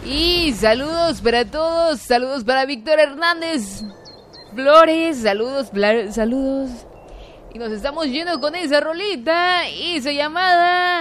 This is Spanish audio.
Y saludos para todos, saludos para Víctor Hernández Flores, saludos. Y nos estamos yendo con esa rolita y su llamada.